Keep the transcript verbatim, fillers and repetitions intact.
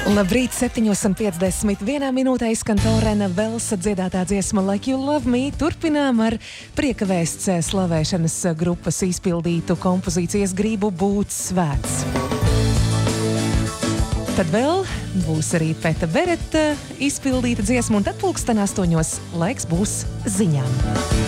Labrīt, septiņos un piecdesmit vienā minūtē izskan Torena Velsa dziedātā dziesma Like You Love Me. Turpinām ar prieka vēsts slavēšanas grupas izpildītu kompozīcijas Gribu būt svēts. Tad vēl būs arī Peta Bereta izpildīta dziesma, un tad pulksten astoņos laiks būs ziņām.